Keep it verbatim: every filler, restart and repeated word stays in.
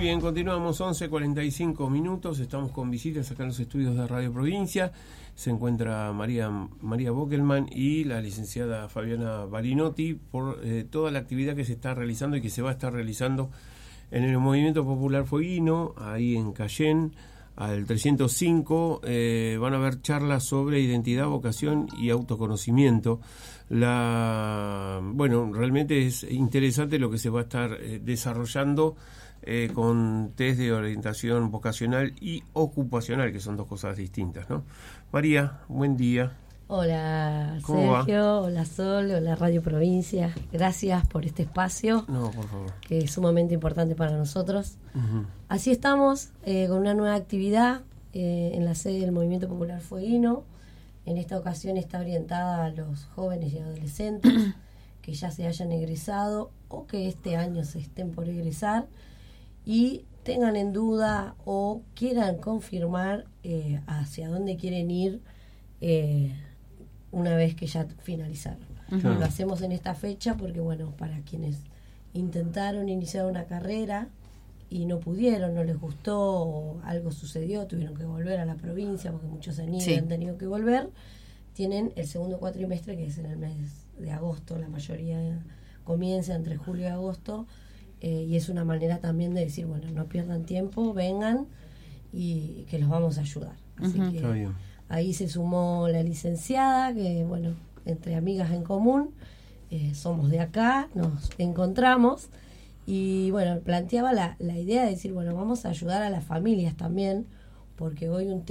bien, continuamos once cuarenta y cinco minutos, estamos con visitas acá en los estudios de Radio Provincia. Se encuentra María María Bockelman y la licenciada Fabiana Barinotti por eh, toda la actividad que se está realizando y que se va a estar realizando en el Movimiento Popular Fueguino, ahí en Cayén, al trescientos cinco. Eh, van a haber charlas sobre identidad, vocación y autoconocimiento. La bueno, realmente es interesante lo que se va a estar eh, desarrollando eh, con test de orientación vocacional y ocupacional, que son dos cosas distintas, ¿no? María, buen día. Hola Sergio, va? Hola Sol, hola Radio Provincia. Gracias por este espacio. No, por favor. Que es sumamente importante para nosotros. Uh-huh. Así estamos eh, con una nueva actividad eh, en la sede del Movimiento Popular Fueguino. En esta ocasión está orientada a los jóvenes y adolescentes que ya se hayan egresado o que este año se estén por egresar y tengan en duda o quieran confirmar eh, hacia dónde quieren ir eh, una vez que ya finalizaron. Uh-huh. Lo hacemos en esta fecha porque, bueno, para quienes intentaron iniciar una carrera y no pudieron, no les gustó, o algo sucedió, tuvieron que volver a la provincia porque muchos han ido y sí. han tenido que volver, tienen el segundo cuatrimestre, que es en el mes de agosto, la mayoría comienza entre julio y agosto, eh, y es una manera también de decir, bueno, no pierdan tiempo, vengan y que los vamos a ayudar. Así uh-huh. que ahí se sumó la licenciada, que bueno, entre amigas en común, eh, somos de acá, nos encontramos. Y bueno, planteaba la, la idea de decir, bueno, vamos a ayudar a las familias también, porque hoy un